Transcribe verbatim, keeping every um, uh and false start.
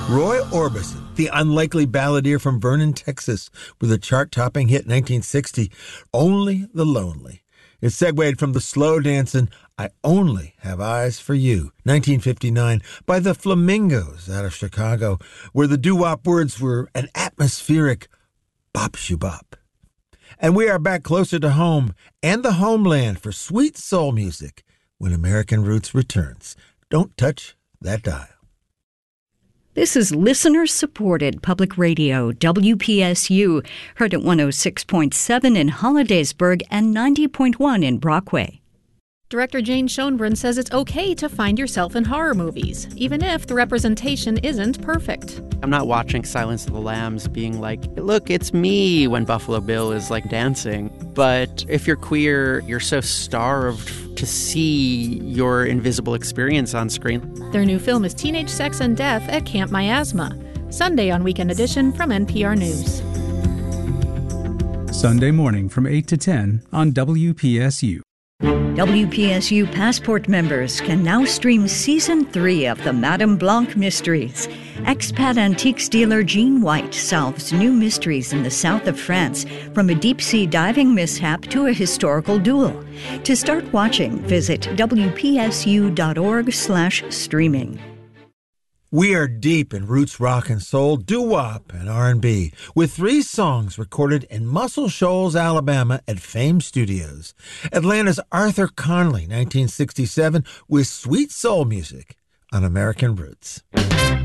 Roy Orbison, the unlikely balladeer from Vernon, Texas, with a chart-topping hit in nineteen sixty, Only the Lonely. It segued from the slow dancing I Only Have Eyes for You, nineteen fifty-nine, by the Flamingos out of Chicago, where the doo-wop words were an atmospheric bop-shoo-bop. And we are back closer to home and the homeland for sweet soul music when American Roots returns. Don't touch that dial. This is listener-supported public radio, W P S U, heard at one oh six point seven in Hollidaysburg and ninety point one in Brockway. Director Jane Schoenbrunn says it's okay to find yourself in horror movies, even if the representation isn't perfect. I'm not watching Silence of the Lambs being like, look, it's me, when Buffalo Bill is like dancing. But if you're queer, you're so starved to see your invisible experience on screen. Their new film is Teenage Sex and Death at Camp Miasma, Sunday on Weekend Edition from N P R News. Sunday morning from eight to ten on W P S U. W P S U Passport members can now stream Season three of the Madame Blanc Mysteries. Expat antiques dealer Jean White solves new mysteries in the south of France, from a deep-sea diving mishap to a historical duel. To start watching, visit W P S U dot org slash streaming. We are deep in roots rock and soul, doo-wop and R and B, with three songs recorded in Muscle Shoals, Alabama at Fame Studios. Atlanta's Arthur Conley, nineteen sixty-seven, with sweet soul music on American Roots.